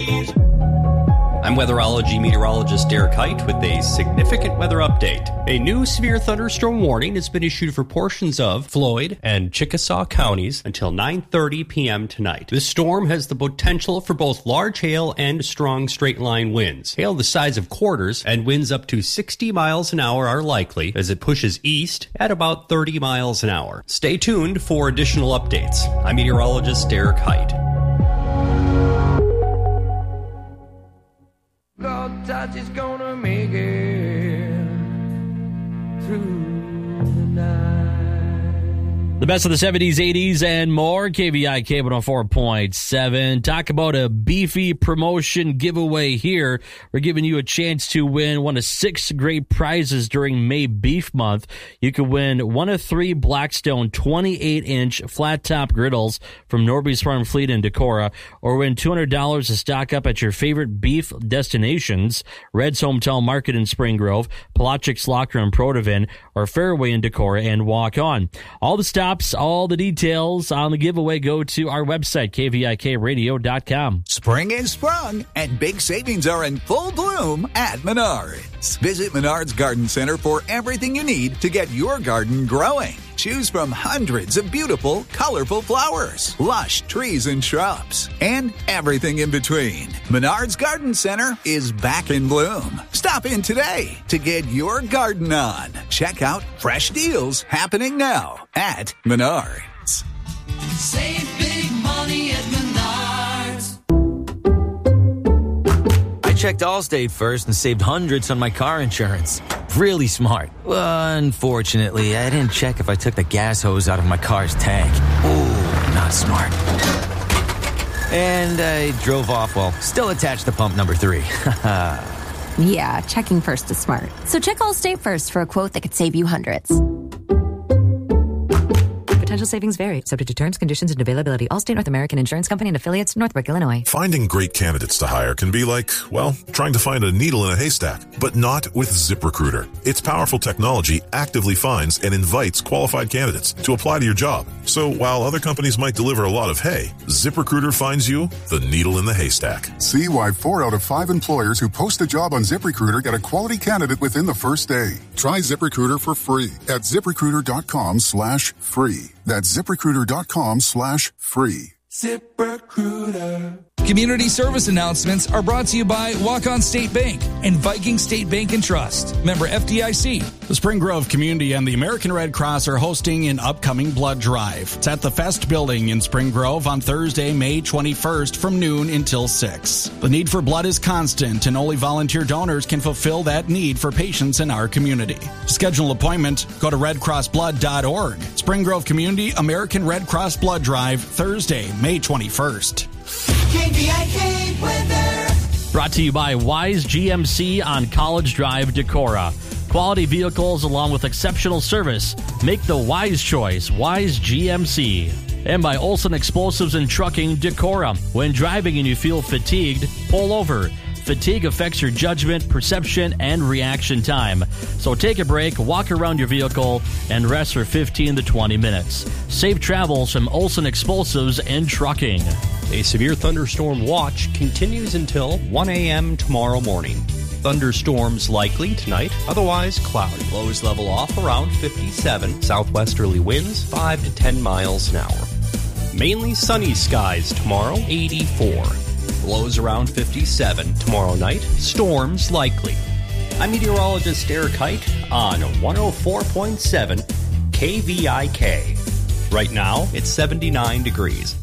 70s. I'm weatherology meteorologist Derek Height with a significant weather update. A new severe thunderstorm warning has been issued for portions of Floyd and Chickasaw counties until 9:30 p.m. tonight. This storm has the potential for both large hail and strong straight-line winds. Hail the size of quarters and winds up to 60 miles an hour are likely as it pushes east at about 30 miles an hour. Stay tuned for additional updates. I'm meteorologist Derek Height. Lord, touch is gonna make it through the night. The best of the 70s, 80s, and more. KVIK 104.7. Talk about a beefy promotion giveaway here. We're giving you a chance to win one of 6 great prizes during May Beef Month. You could win one of 3 Blackstone 28-inch flat-top griddles from Norby's Farm Fleet in Decorah, or win $200 to stock up at your favorite beef destinations, Red's Hometown Market in Spring Grove, Palachik's Locker in Protivin, or Fairway in Decorah and Walk On. All the stops, all the details on the giveaway, go to our website, kvikradio.com. Spring is sprung, and big savings are in full bloom at Menards. Visit Menards Garden Center for everything you need to get your garden growing. Choose from hundreds of beautiful, colorful flowers, lush trees and shrubs, and everything in between. Menards Garden Center is back in bloom. Stop in today to get your garden on. Check out fresh deals happening now at Menards. Save big money at Menards. I checked Allstate first and saved hundreds on my car insurance. Really smart. Unfortunately, I didn't check if I took the gas hose out of my car's tank. Ooh, not smart. And I drove off while still attached to pump number 3. Yeah, checking first is smart. So check Allstate first for a quote that could save you hundreds. Potential savings vary, subject to terms, conditions, and availability. Allstate North American Insurance Company and affiliates, Northbrook, Illinois. Finding great candidates to hire can be like, well, trying to find a needle in a haystack, but not with ZipRecruiter. Its powerful technology actively finds and invites qualified candidates to apply to your job. So while other companies might deliver a lot of hay, ZipRecruiter finds you the needle in the haystack. See why 4 out of 5 employers who post a job on ZipRecruiter get a quality candidate within the first day. Try ZipRecruiter for free at ZipRecruiter.com/free. That's ZipRecruiter.com/free. ZipRecruiter. Community service announcements are brought to you by Walk-On State Bank and Viking State Bank and Trust. Member FDIC. The Spring Grove community and the American Red Cross are hosting an upcoming blood drive. It's at the Fest Building in Spring Grove on Thursday, May 21st from noon until 6. The need for blood is constant, and only volunteer donors can fulfill that need for patients in our community. To schedule an appointment, go to redcrossblood.org. Spring Grove Community American Red Cross Blood Drive, Thursday, May 21st. KVIK weather. Brought to you by Wise GMC on College Drive, Decorah. Quality vehicles along with exceptional service. Make the wise choice, Wise GMC. And by Olson Explosives and Trucking, Decorah. When driving and you feel fatigued, pull over. Fatigue affects your judgment, perception, and reaction time. So take a break, walk around your vehicle, and rest for 15 to 20 minutes. Safe travels from Olson Explosives and Trucking. A severe thunderstorm watch continues until 1 a.m. tomorrow morning. Thunderstorms likely tonight, otherwise cloudy. Lows level off around 57. Southwesterly winds 5 to 10 miles an hour. Mainly sunny skies tomorrow, 84. Lows around 57. Tomorrow night, storms likely. I'm meteorologist Derek Height on 104.7 KVIK. Right now, it's 79 degrees.